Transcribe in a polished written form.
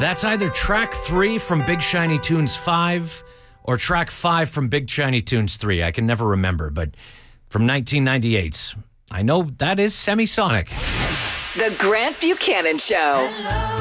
That's either track 3 from Big Shiny Tunes 5 or track 5 from Big Shiny Tunes 3. I can never remember, but from 1998. I know that is Semisonic. The Grant Buchanan Show.